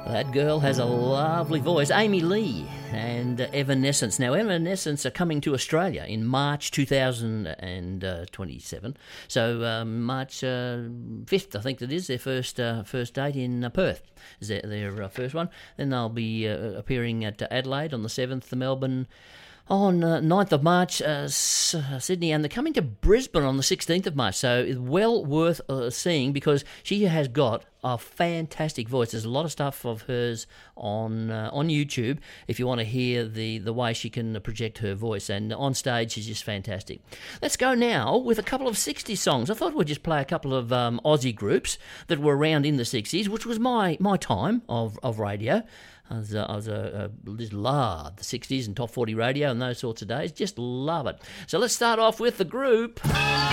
That girl has a lovely voice. Amy Lee and Evanescence. Now, Evanescence are coming to Australia in March 2027. So March 5th, I think it is, their first date in Perth. Is their first one. Then they'll be appearing at Adelaide on the 7th, Melbourne on 9th of March, Sydney, and they're coming to Brisbane on the 16th of March. So it's well worth seeing because she has got a fantastic voice. There's a lot of stuff of hers on YouTube if you want to hear the way she can project her voice. And on stage, she's just fantastic. Let's go now with a couple of 60s songs. I thought we'd just play a couple of Aussie groups that were around in the 60s, which was my time of radio. I just love the 60s and top 40 radio and those sorts of days. Just love it. So let's start off with the group